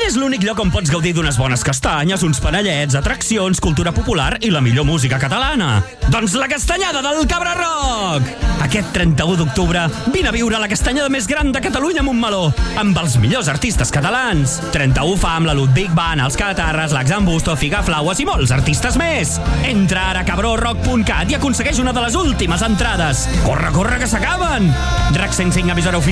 és l'únic lloc on pots gaudir d'unes bones castanyes, uns panellets, atraccions, cultura popular i la millor música catalana. Doncs la Castanyada del Cabra Rock! Aquest 31 d'octubre vine a viure la castanyada més gran de Catalunya a Montmeló, amb els millors artistes catalans. 31 fa amb la Ludwig Band, els Catarres, l'Axambusto, Figaflaues i molts artistes més. Entra ara a cabrorock.cat i aconsegueix una de les últimes entrades. Corre, corre, que s'acaben! RAC 105, emissora oficial